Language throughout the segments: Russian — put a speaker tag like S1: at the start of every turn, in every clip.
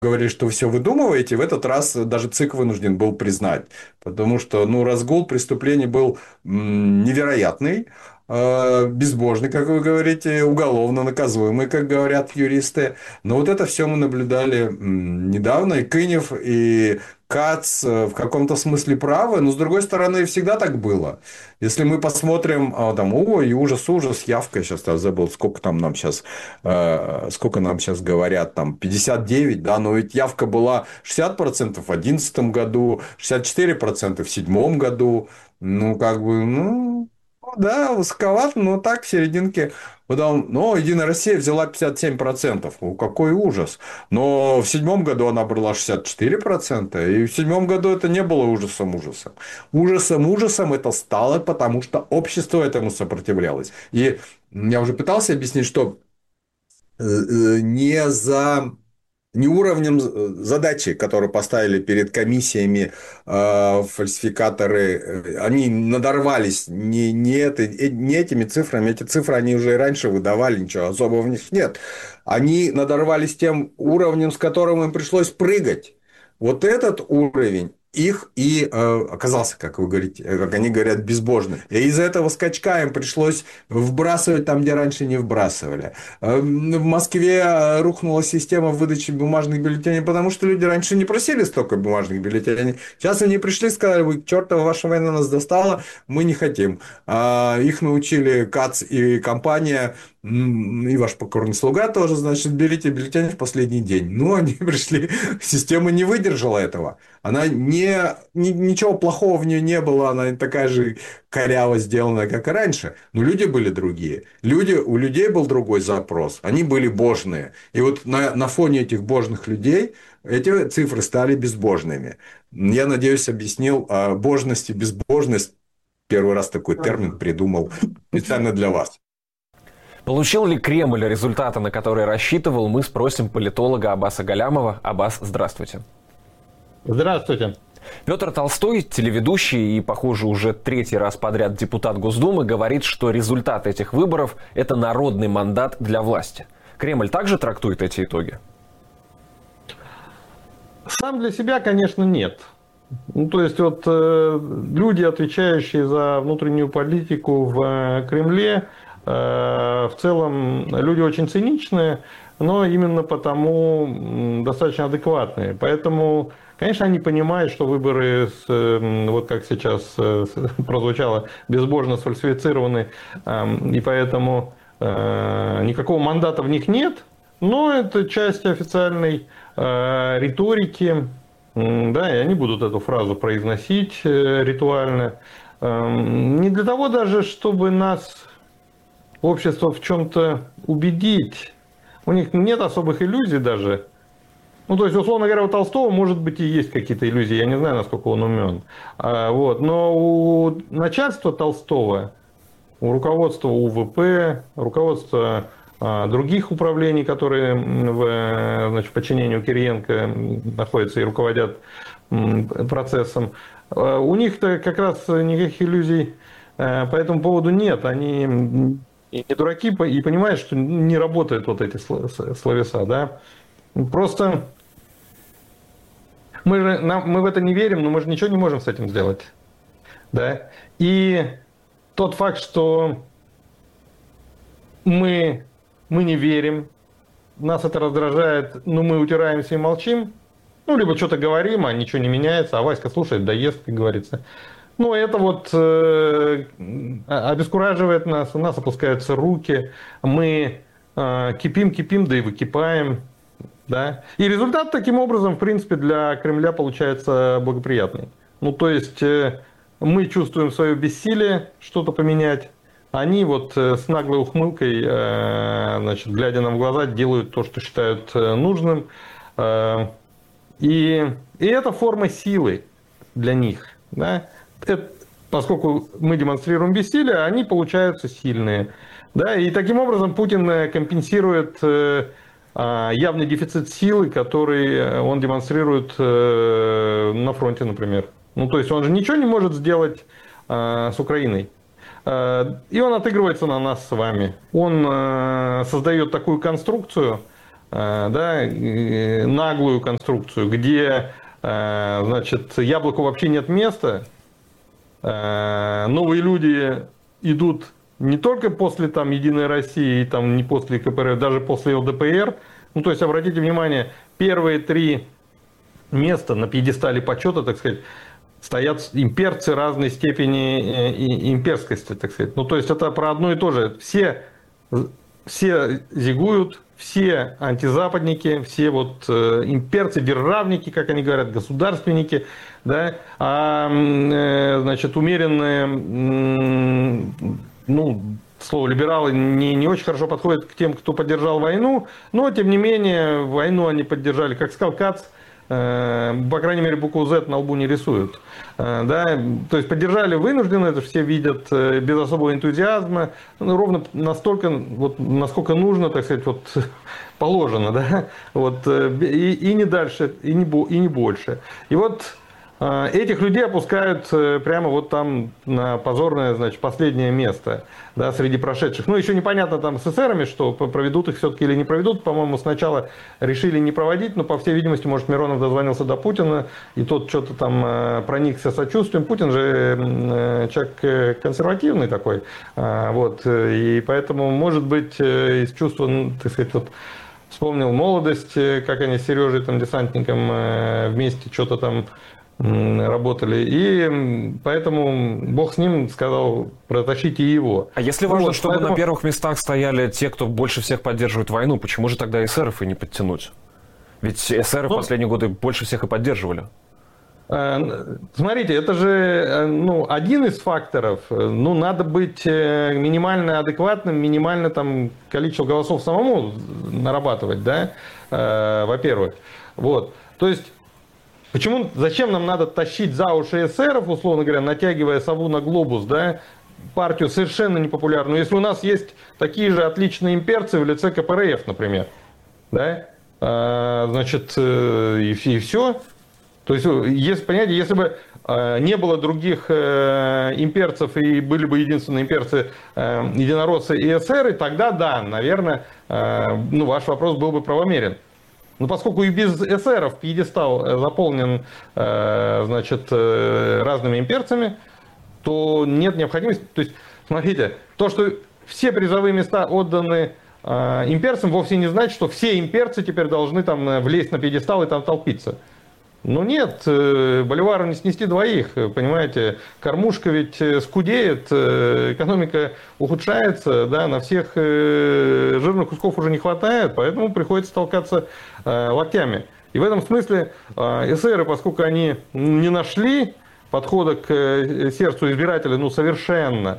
S1: говорили, что вы все выдумываете, в этот раз даже ЦИК вынужден был признать. Потому что разгул преступлений был невероятный, безбожный, как вы говорите, уголовно наказуемый, как говорят юристы. Но вот это все мы наблюдали недавно. И Кынев, и Кац в каком-то смысле правы, но с другой стороны всегда так было. Если мы посмотрим, там, ой, ужас, ужас, явка, сейчас я забыл, сколько нам сейчас говорят, там, 59, да, но ведь явка была 60% в 2011 году, 64% в 2007 году, да, высоковато, но так, в серединке. Потом, Единая Россия взяла 57%. Какой ужас. Но в седьмом году она брала 64%. И в седьмом году это не было ужасом. Ужасом это стало, потому что общество этому сопротивлялось. И я уже пытался объяснить, что не за не уровнем задачи, которую поставили перед комиссиями фальсификаторы, они надорвались не этими цифрами, эти цифры они уже и раньше выдавали, ничего особого в них нет. Они надорвались тем уровнем, с которым им пришлось прыгать. Вот этот уровень их и оказался, как вы говорите, как они говорят, безбожным. И из-за этого скачка им пришлось вбрасывать там, где раньше не вбрасывали. В Москве рухнула система выдачи бумажных бюллетеней, потому что люди раньше не просили столько бумажных бюллетеней. Сейчас они пришли и сказали, вы, чертова ваша война нас достала, мы не хотим. Их научили КАЦ и компания, и ваш покорный слуга тоже, значит, берите бюллетень в последний день. Они пришли, система не выдержала этого. Она ничего плохого в нее не было, она такая же коряво сделанная, как и раньше. Но люди были другие. У людей был другой запрос. Они были божные. И вот на фоне этих божных людей эти цифры стали безбожными. Я надеюсь, объяснил божность и безбожность. Первый раз такой термин придумал специально для вас.
S2: Получил ли Кремль результаты, на которые рассчитывал, мы спросим политолога Аббаса Галямова. Аббас, здравствуйте.
S3: Здравствуйте.
S2: Петр Толстой, телеведущий и, похоже, уже третий раз подряд депутат Госдумы, говорит, что результат этих выборов – это народный мандат для власти. Кремль также трактует эти итоги?
S3: Сам для себя, конечно, нет. То есть, люди, отвечающие за внутреннюю политику в Кремле, в целом люди очень циничные, но именно потому достаточно адекватные. Поэтому, конечно, они понимают, что выборы, вот как сейчас прозвучало, безбожно сфальсифицированы, и поэтому никакого мандата в них нет, но это часть официальной риторики, да, и они будут эту фразу произносить ритуально. Не для того даже, чтобы нас, общество, в чем-то убедить. У них нет особых иллюзий даже. То есть, условно говоря, у Толстого, может быть, и есть какие-то иллюзии. Я не знаю, насколько он умен. Но у начальства Толстого, у руководства УВП, руководства других управлений, которые в подчинении Кириенко находятся и руководят процессом, у них-то как раз никаких иллюзий по этому поводу нет. Они и не дураки и понимают, что не работают вот эти словеса. Да? Просто мы в это не верим, но мы же ничего не можем с этим сделать. Да? И тот факт, что мы не верим, нас это раздражает, но мы утираемся и молчим, либо что-то говорим, а ничего не меняется, а Васька слушает, да ест, как говорится. Это обескураживает нас, у нас опускаются руки, мы кипим, да и выкипаем. Да? И результат таким образом, в принципе, для Кремля получается благоприятный. То есть мы чувствуем свое бессилие что-то поменять, они с наглой ухмылкой, глядя нам в глаза, делают то, что считают нужным. И это форма силы для них. Да? Поскольку мы демонстрируем бессилие, они получаются сильные. Да? И таким образом Путин компенсирует явный дефицит силы, который он демонстрирует на фронте, например. То есть он же ничего не может сделать с Украиной. И он отыгрывается на нас с вами. Он создает такую конструкцию, да, наглую конструкцию, где, значит, яблоку вообще нет места, новые люди идут не только после там Единой России, там, не после КПРФ, даже после ЛДПР. Ну, то есть, обратите внимание, первые 3 места на пьедестале почета, так сказать, стоят имперцы разной степени имперскости, так сказать. Ну, то есть, это про одно и то же. Все зигуют, все антизападники, все вот имперцы, державники, как они говорят, государственники, да, значит, умеренные, ну, слово либералы не очень хорошо подходит к тем, кто поддержал войну, но, тем не менее, войну они поддержали, как сказал Кац, по крайней мере, букву Z на лбу не рисуют. Да? То есть поддержали вынужденно, это все видят без особого энтузиазма, ну, ровно настолько, вот, насколько нужно, так сказать, вот, положено. Да? Вот, и не дальше, и не больше. И вот этих людей опускают прямо вот там на позорное, значит, последнее место, да, среди прошедших. Ну, еще непонятно там с эсерами, что проведут их все-таки или не проведут. По-моему, сначала решили не проводить, но, по всей видимости, может, Миронов дозвонился до Путина, и тот что-то там проникся сочувствием. Путин же человек консервативный такой, вот, и поэтому, может быть, из чувства, ну, так сказать, вот, вспомнил молодость, как они с Сережей, там, десантником вместе что-то там работали, и поэтому Бог с ним сказал, протащите его.
S2: А если важно, вот, чтобы на первых местах стояли те, кто больше всех поддерживает войну, почему же тогда эсеров и не подтянуть? Ведь эсеры в последние годы больше всех и поддерживали.
S3: Смотрите, это же, ну, один из факторов. Ну, надо быть минимально адекватным, минимально там количество голосов самому нарабатывать, да, во-первых. Вот, то есть, зачем нам надо тащить за уши эсеров, условно говоря, натягивая сову на глобус, да, партию совершенно непопулярную, если у нас есть такие же отличные имперцы в лице КПРФ, например, да, значит, и все. То есть, понимаете, если бы не было других имперцев и были бы единственные имперцы, единороссы и эсеры, тогда да, наверное, ну, ваш вопрос был бы правомерен. Но поскольку и без эсеров пьедестал заполнен, значит, разными имперцами, то нет необходимости. То есть, смотрите, то, что все призовые места отданы имперцам, вовсе не значит, что все имперцы теперь должны там влезть на пьедестал и там толпиться. Ну нет, боливару не снести двоих, понимаете, кормушка ведь скудеет, экономика ухудшается, да, на всех жирных кусков уже не хватает, поэтому приходится толкаться локтями. И в этом смысле эсеры, поскольку они не нашли подхода к сердцу избирателя, ну совершенно,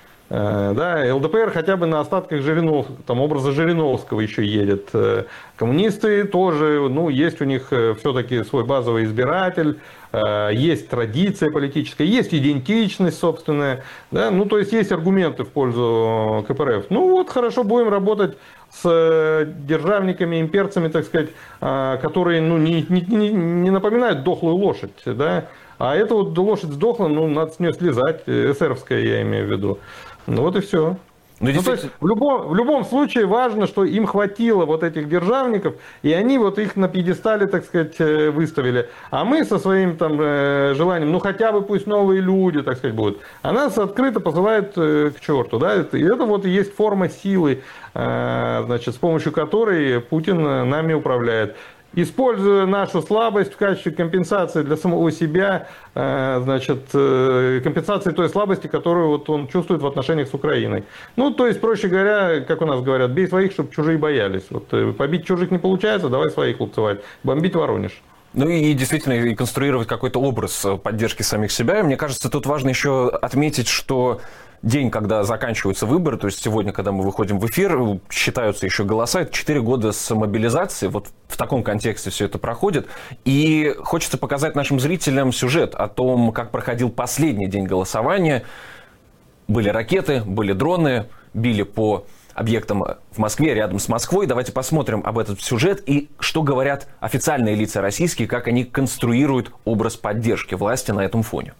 S3: да, ЛДПР хотя бы на остатках там, образа Жириновского еще едет. Коммунисты тоже, ну, есть у них все-таки свой базовый избиратель, есть традиция политическая, есть идентичность собственная, да, ну, то есть есть аргументы в пользу КПРФ. Ну, вот, хорошо, будем работать с державниками, имперцами, так сказать, которые, ну, не напоминают дохлую лошадь, да, а эта вот лошадь сдохла, ну, надо с нее слезать, эсеровская я имею в виду. Ну вот и все. Ну, то есть, в любом случае важно, что им хватило вот этих державников, и они вот их на пьедестале, так сказать, выставили. А мы со своим там желанием, ну хотя бы пусть новые люди, так сказать, будут. А нас открыто посылают к черту. Да? И это вот и есть форма силы, значит, с помощью которой Путин нами управляет. Используя нашу слабость в качестве компенсации для самого себя, значит, компенсации той слабости, которую вот он чувствует в отношениях с Украиной. Ну, то есть, проще говоря, как у нас говорят, бей своих, чтобы чужие боялись. Вот побить чужих не получается, давай своих лупцевать, бомбить Воронеж.
S2: Ну и действительно и конструировать какой-то образ поддержки самих себя. И мне кажется, тут важно еще отметить, что день, когда заканчиваются выборы, то есть сегодня, когда мы выходим в эфир, считаются еще голоса, это 4 года с мобилизации, вот в таком контексте все это проходит. И хочется показать нашим зрителям сюжет о том, как проходил последний день голосования. Были ракеты, были дроны, били по объектам в Москве, рядом с Москвой. Давайте посмотрим об этот сюжет и что говорят официальные лица российские, как они конструируют образ поддержки власти на этом фоне.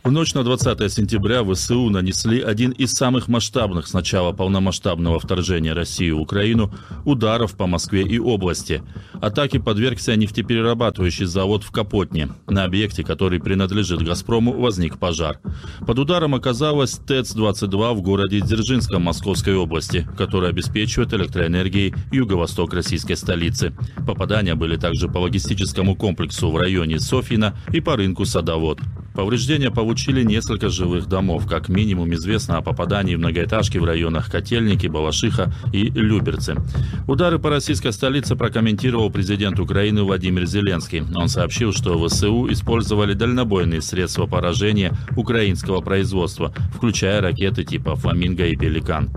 S4: В ночь на 20 сентября ВСУ нанесли один из самых масштабных с начала полномасштабного вторжения России в Украину ударов по Москве и области. Атаке подвергся нефтеперерабатывающий завод в Капотне. На объекте, который принадлежит «Газпрому», возник пожар. Под ударом оказалась ТЭЦ-22 в городе Дзержинском Московской области, которая обеспечивает электроэнергией юго-восток российской столицы. Попадания были также по логистическому комплексу в районе Софьино и по рынку Садовод. Повреждения получили несколько жилых домов. Как минимум известно о попадании в многоэтажки в районах Котельники, Балашиха и Люберцы. Удары по российской столице прокомментировал президент Украины Владимир Зеленский. Он сообщил, что ВСУ использовали дальнобойные средства поражения украинского производства, включая ракеты типа «Фламинго» и «Пеликан».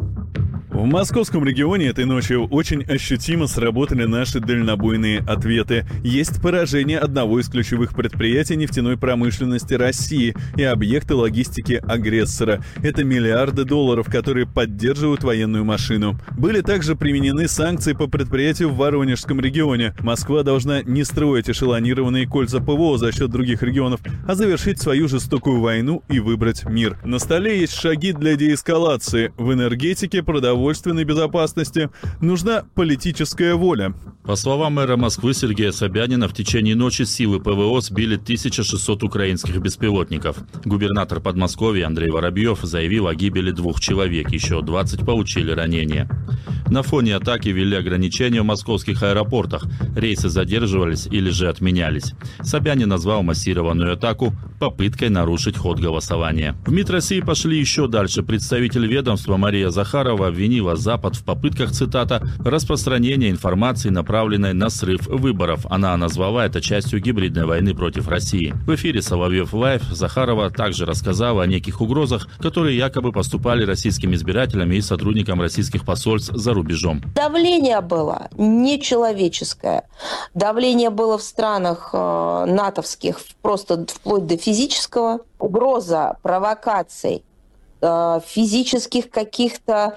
S5: В московском регионе этой ночью очень ощутимо сработали наши дальнобойные ответы. Есть поражение одного из ключевых предприятий нефтяной промышленности России и объекты логистики агрессора. Это миллиарды долларов, которые поддерживают военную машину. Были также применены санкции по предприятию в Воронежском регионе. Москва должна не строить эшелонированные кольца ПВО за счет других регионов, а завершить свою жестокую войну и выбрать мир. На столе есть шаги для деэскалации. В энергетике, продовольственной безопасности нужна политическая воля.
S4: По словам мэра Москвы Сергея Собянина, в течение ночи силы ПВО сбили 1600 украинских беспилотников. Губернатор Подмосковья Андрей Воробьев заявил о гибели 2 человек, еще 20 получили ранения. На фоне атаки ввели ограничения в московских аэропортах. Рейсы задерживались или же отменялись. Собянин назвал массированную атаку попыткой нарушить ход голосования. В МИД России пошли еще дальше. Представитель ведомства Мария Захарова обвинила Запад в попытках, цитата, «распространения информации, направленной на срыв выборов». Она назвала это частью гибридной войны против России. В эфире «Соловьев Лайв» Захарова также рассказала о неких угрозах, которые якобы поступали российским избирателям и сотрудникам российских посольств за рубежом.
S6: Давление было нечеловеческое. Давление было в странах натовских просто вплоть до физического. Угроза провокаций, физических каких-то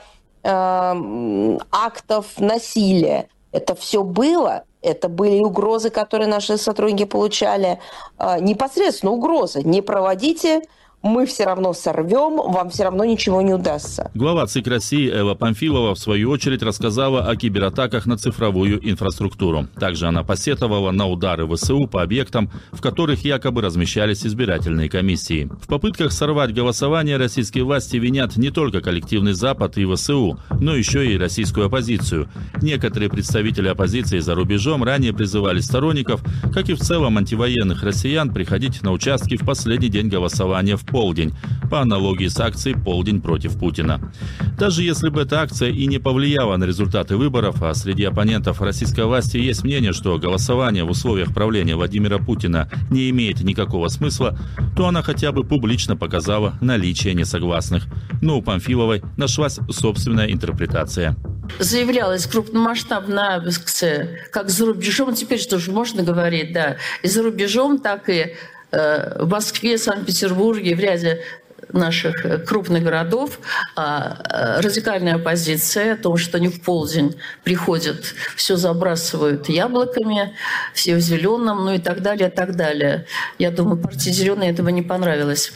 S6: актов насилия. Это все было. Это были угрозы, которые наши сотрудники получали. Непосредственно угрозы. Не проводите, мы все равно сорвем, вам все равно ничего не удастся.
S4: Глава ЦИК России Элла Памфилова в свою очередь рассказала о кибератаках на цифровую инфраструктуру. Также она посетовала на удары ВСУ по объектам, в которых якобы размещались избирательные комиссии. В попытках сорвать голосование российские власти винят не только коллективный Запад и ВСУ, но еще и российскую оппозицию. Некоторые представители оппозиции за рубежом ранее призывали сторонников, как и в целом антивоенных россиян, приходить на участки в последний день голосования в полдень, по аналогии с акцией «Полдень против Путина». Даже если бы эта акция и не повлияла на результаты выборов, а среди оппонентов российской власти есть мнение, что голосование в условиях правления Владимира Путина не имеет никакого смысла, то она хотя бы публично показала наличие несогласных. Но у Памфиловой нашлась собственная интерпретация.
S7: Заявлялась крупномасштабная акция как за рубежом, теперь что же можно говорить, да, и за рубежом, так и в Москве, Санкт-Петербурге, в ряде наших крупных городов радикальная позиция о том, что они в полдень приходят, все забрасывают яблоками, все в зеленом, ну и так далее, и так далее. Я думаю, партии «Зеленые» этого не понравилось.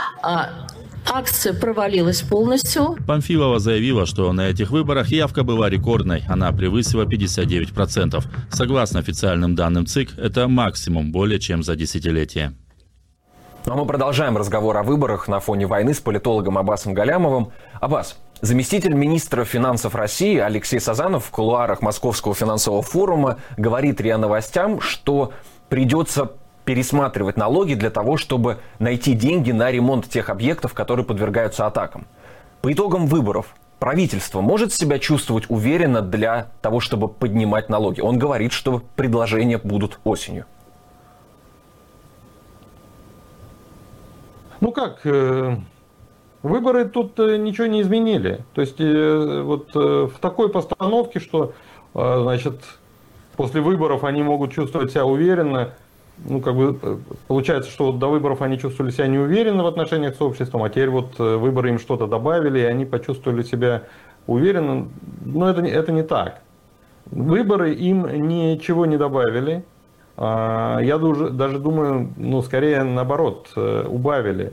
S7: Акция провалилась полностью.
S4: Памфилова заявила, что на этих выборах явка была рекордной. Она превысила 59%. Согласно официальным данным ЦИК, это максимум более чем за десятилетие.
S2: Ну а мы продолжаем разговор о выборах на фоне войны с политологом Аббасом Галямовым. Аббас, заместитель министра финансов России Алексей Сазанов в кулуарах Московского финансового форума говорит РИА Новостям, что придется пересматривать налоги для того, чтобы найти деньги на ремонт тех объектов, которые подвергаются атакам. По итогам выборов правительство может себя чувствовать уверенно для того, чтобы поднимать налоги? Он говорит, что предложения будут осенью.
S3: Ну как, выборы тут ничего не изменили. То есть вот в такой постановке, что значит, после выборов они могут чувствовать себя уверенно. Ну, как бы получается, что вот до выборов они чувствовали себя неуверенно в отношениях с обществом, а теперь вот выборы им что-то добавили, и они почувствовали себя уверенно. Но это не так. Выборы им ничего не добавили. я даже думаю, ну, скорее наоборот, убавили.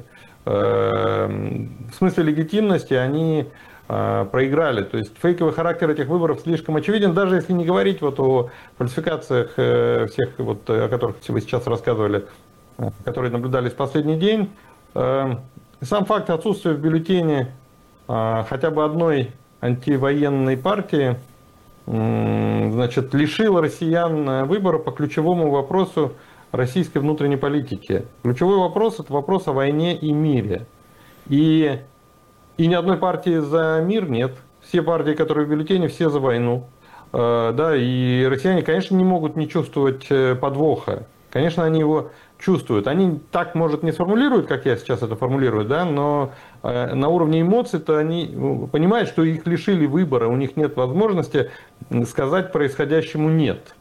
S3: В смысле легитимности они проиграли. То есть фейковый характер этих выборов слишком очевиден, даже если не говорить вот о фальсификациях всех, вот, о которых вы сейчас рассказывали, которые наблюдались в последний день. Сам факт отсутствия в бюллетене хотя бы одной антивоенной партии, значит, лишил россиян выбора по ключевому вопросу российской внутренней политики. Ключевой вопрос – это вопрос о войне и мире. И ни одной партии за мир нет. Все партии, которые в бюллетене, все за войну. Да, и россияне, конечно, не могут не чувствовать подвоха. Конечно, они его чувствуют. Они так, может, не сформулируют, как я сейчас это формулирую, да, но на уровне эмоций-то они понимают, что их лишили выбора, у них нет возможности сказать происходящему «нет».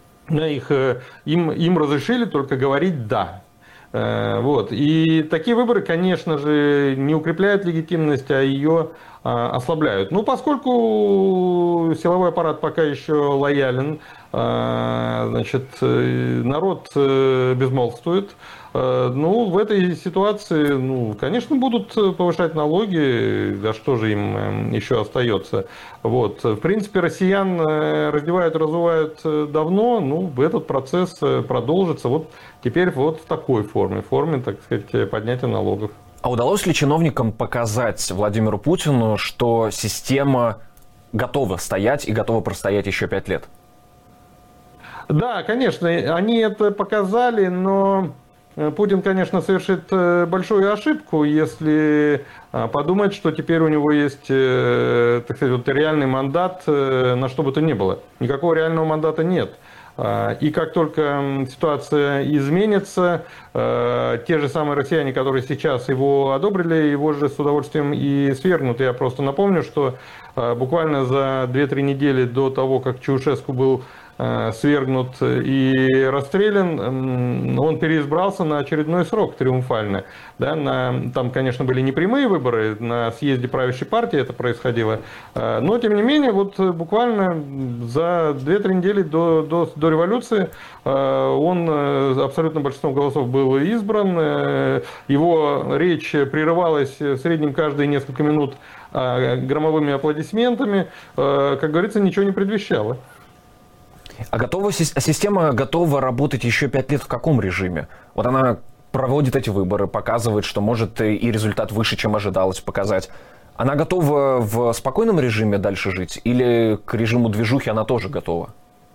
S3: Им разрешили только говорить «да». Вот. И такие выборы, конечно же, не укрепляют легитимность, а ее ослабляют. Ну, поскольку силовой аппарат пока еще лоялен, значит, народ безмолвствует, ну, в этой ситуации, ну, конечно, будут повышать налоги, да что же им еще остается. Вот. В принципе, россиян раздевают, разувают давно, ну, этот процесс продолжится вот теперь вот в такой форме, так сказать, поднятия налогов.
S2: А удалось ли чиновникам показать Владимиру Путину, что система готова стоять и готова простоять еще 5 лет?
S3: Да, конечно, они это показали, но Путин, конечно, совершит большую ошибку, если подумать, что теперь у него есть, так сказать, вот реальный мандат на что бы то ни было. Никакого реального мандата нет. И как только ситуация изменится, те же самые россияне, которые сейчас его одобрили, его же с удовольствием и свергнут. Я просто напомню, что буквально за 2-3 недели до того, как Чаушеску был свергнут и расстрелян, он переизбрался на очередной срок триумфально. Да, там, конечно, были не прямые выборы, на съезде правящей партии это происходило, но, тем не менее, вот буквально за 2-3 недели до революции он абсолютным большинством голосов был избран, его речь прерывалась в среднем каждые несколько минут громовыми аплодисментами, как говорится, ничего не предвещало.
S2: А система готова работать еще 5 лет в каком режиме? Вот она проводит эти выборы, показывает, что может и результат выше, чем ожидалось показать. Она готова в спокойном режиме дальше жить? Или к режиму движухи она тоже готова?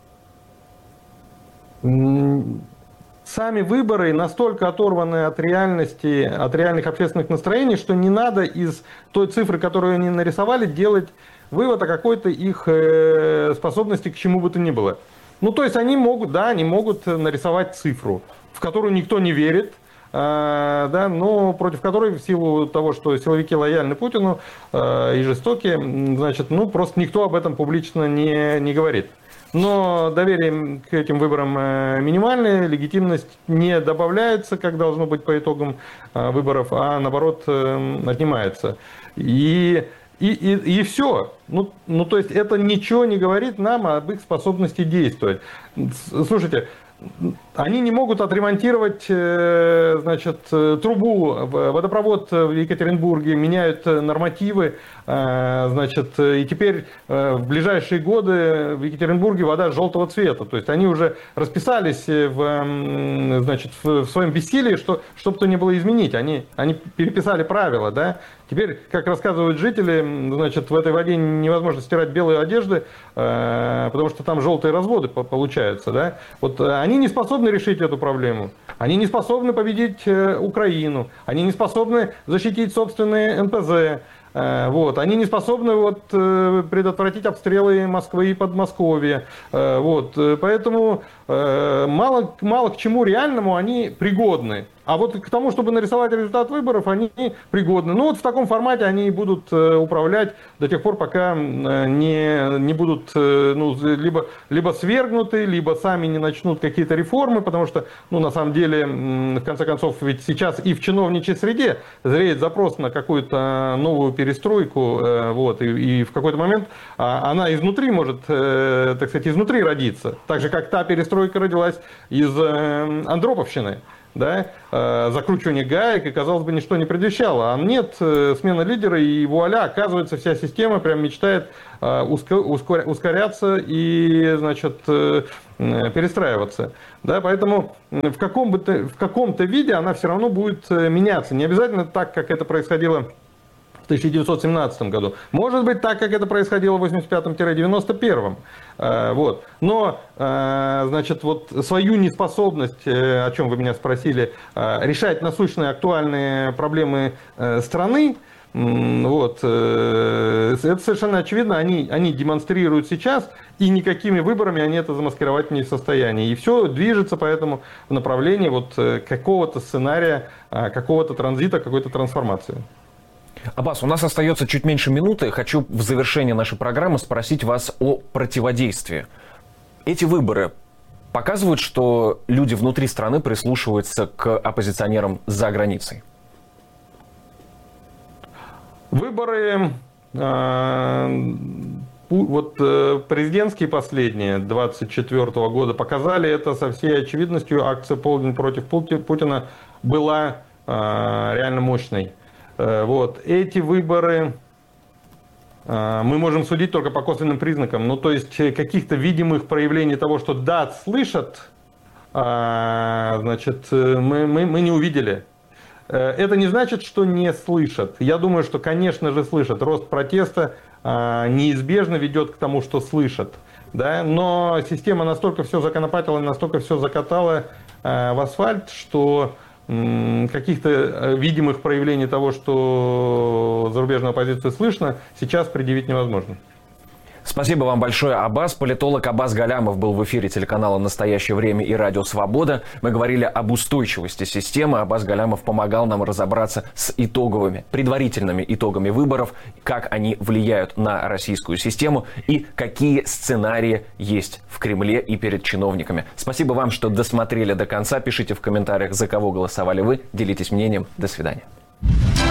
S3: Сами выборы настолько оторваны от реальности, от реальных общественных настроений, что не надо из той цифры, которую они нарисовали, делать вывод о какой-то их способности к чему бы то ни было. Ну, то есть они могут нарисовать цифру, в которую никто не верит, да, но против которой, в силу того, что силовики лояльны Путину и жестокие, значит, ну, просто никто об этом публично не говорит. Но доверие к этим выборам минимальное, легитимность не добавляется, как должно быть по итогам выборов, а наоборот отнимается. И все. Ну, то есть это ничего не говорит нам об их способности действовать. Слушайте, они не могут отремонтировать, значит, трубу, водопровод в Екатеринбурге, меняют нормативы, значит, и теперь в ближайшие годы в Екатеринбурге вода желтого цвета. То есть они уже расписались в своем бессилии, что бы то ни было изменить. Они переписали правила, да. Теперь, как рассказывают жители, значит, в этой воде невозможно стирать белые одежды, потому что там желтые разводы получаются, да. Вот они не способны решить эту проблему. Они не способны победить Украину. Они не способны защитить собственные НПЗ. Вот. Они не способны предотвратить обстрелы Москвы и Подмосковья. Вот. Поэтому мало к чему реальному они пригодны. А вот к тому, чтобы нарисовать результат выборов, они пригодны. Ну вот в таком формате они будут управлять до тех пор, пока не будут либо свергнуты, либо сами не начнут какие-то реформы, потому что, на самом деле, в конце концов, ведь сейчас и в чиновничьей среде зреет запрос на какую-то новую перестройку, вот, и в какой-то момент она изнутри может, так сказать, изнутри родиться. Так же, как та перестройка, перестройка родилась из андроповщины. Да, закручивание гаек, и, казалось бы, ничто не предвещало. А нет, смена лидера, и вуаля, оказывается, вся система прям мечтает ускоряться и, значит, перестраиваться. Да, поэтому в каком-то виде она все равно будет меняться. Не обязательно так, как это происходило в 1917 году. Может быть, так, как это происходило в 85-91. Вот. Но, значит, вот свою неспособность, о чем вы меня спросили, решать насущные актуальные проблемы страны, вот, это совершенно очевидно, они демонстрируют сейчас, и никакими выборами они это замаскировать не в состоянии. И все движется поэтому в направлении вот какого-то сценария, какого-то транзита, какой-то трансформации.
S2: Аббас, у нас остается чуть меньше минуты. Хочу в завершении нашей программы спросить вас о противодействии. Эти выборы показывают, что люди внутри страны прислушиваются к оппозиционерам за границей?
S3: Выборы, вот президентские последние 24 года показали это со всей очевидностью. Акция «Полдень против Путина» была реально мощной. Вот. Эти выборы мы можем судить только по косвенным признакам. Ну, то есть каких-то видимых проявлений того, что да, слышат, значит, мы не увидели. Это не значит, что не слышат. Я думаю, что, конечно же, слышат. Рост протеста неизбежно ведет к тому, что слышат. Да? Но система настолько все законопатила, настолько все закатала в асфальт, что каких-то видимых проявлений того, что зарубежную оппозицию слышно, сейчас предъявить невозможно.
S2: Спасибо вам большое, Аббас. Политолог Аббас Галямов был в эфире телеканала «Настоящее время» и радио «Свобода». Мы говорили об устойчивости системы. Аббас Галямов помогал нам разобраться с предварительными итогами выборов, как они влияют на российскую систему и какие сценарии есть в Кремле и перед чиновниками. Спасибо вам, что досмотрели до конца. Пишите в комментариях, за кого голосовали вы. Делитесь мнением. До свидания.